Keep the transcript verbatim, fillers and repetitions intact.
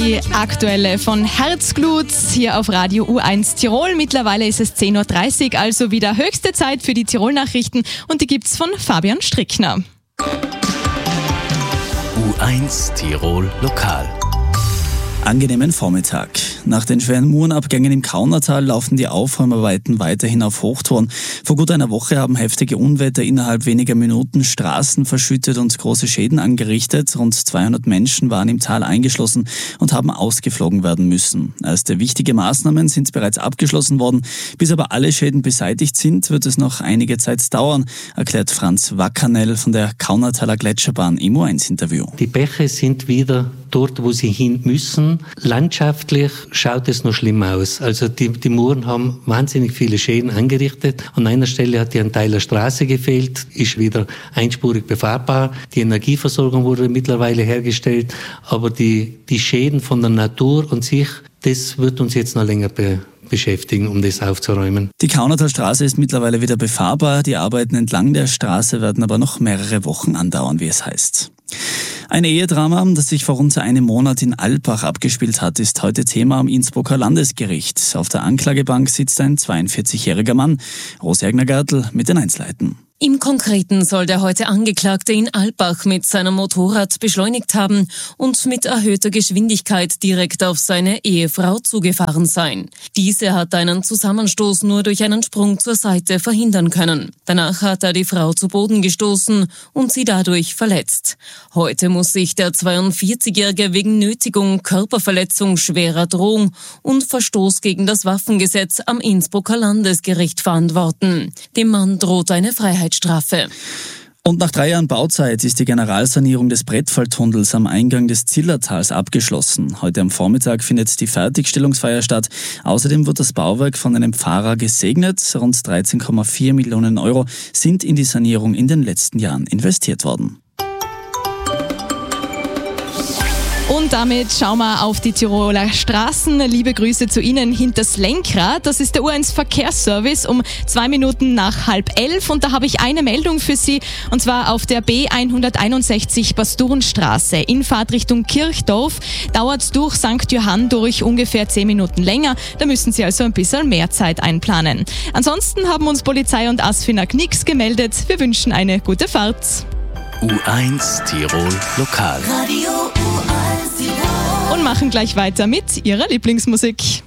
die aktuelle von Herzglut hier auf Radio U eins Tirol. Mittlerweile ist es zehn Uhr dreißig, also wieder höchste Zeit für die Tirol-Nachrichten und die gibt's von Fabian Strickner. U eins Tirol Lokal. Angenehmen Vormittag. Nach den schweren Murenabgängen im Kaunertal laufen die Aufräumarbeiten weiterhin auf Hochtouren. Vor gut einer Woche haben heftige Unwetter innerhalb weniger Minuten Straßen verschüttet und große Schäden angerichtet. Rund zweihundert Menschen waren im Tal eingeschlossen und haben ausgeflogen werden müssen. Erste wichtige Maßnahmen sind bereits abgeschlossen worden. Bis aber alle Schäden beseitigt sind, wird es noch einige Zeit dauern, erklärt Franz Wackanell von der Kaunertaler Gletscherbahn im U eins Interview. Die Bäche sind wieder dort, wo sie hin müssen. Landschaftlich schaut es noch schlimm aus. Also die, die Muren haben wahnsinnig viele Schäden angerichtet. An einer Stelle hat hier ein Teil der Straße gefehlt, ist wieder einspurig befahrbar. Die Energieversorgung wurde mittlerweile hergestellt. Aber die, die Schäden von der Natur und sich, das wird uns jetzt noch länger be beschäftigen, um das aufzuräumen. Die Kaunertalstraße ist mittlerweile wieder befahrbar. Die Arbeiten entlang der Straße werden aber noch mehrere Wochen andauern, wie es heißt. Ein Ehedrama, das sich vor rund einem Monat in Alpbach abgespielt hat, ist heute Thema am Innsbrucker Landesgericht. Auf der Anklagebank sitzt ein zweiundvierzigjähriger Mann. Rosi Egner-Gertl mit den Einzelheiten. Im Konkreten soll der heute Angeklagte in Alpbach mit seinem Motorrad beschleunigt haben und mit erhöhter Geschwindigkeit direkt auf seine Ehefrau zugefahren sein. Diese hat einen Zusammenstoß nur durch einen Sprung zur Seite verhindern können. Danach hat er die Frau zu Boden gestoßen und sie dadurch verletzt. Heute muss sich der zweiundvierzigjährige wegen Nötigung, Körperverletzung, schwerer Drohung und Verstoß gegen das Waffengesetz am Innsbrucker Landesgericht verantworten. Dem Mann droht eine Freiheitsstrafe. Und nach drei Jahren Bauzeit ist die Generalsanierung des Brettfalltunnels am Eingang des Zillertals abgeschlossen. Heute am Vormittag findet die Fertigstellungsfeier statt. Außerdem wird das Bauwerk von einem Pfarrer gesegnet. Rund dreizehn Komma vier Millionen Euro sind in die Sanierung in den letzten Jahren investiert worden. Und damit schauen wir auf die Tiroler Straßen. Liebe Grüße zu Ihnen hinters Lenkrad. Das ist der U eins Verkehrsservice um zwei Minuten nach halb elf. Und da habe ich eine Meldung für Sie. Und zwar auf der B hunderteinundsechzig Basturenstraße in Fahrtrichtung Kirchdorf dauert es durch Sankt Johann durch ungefähr zehn Minuten länger. Da müssen Sie also ein bisschen mehr Zeit einplanen. Ansonsten haben uns Polizei und Asfinag nichts gemeldet. Wir wünschen eine gute Fahrt. U eins Tirol Lokal. Radio U eins Tirol. Und machen gleich weiter mit Ihrer Lieblingsmusik.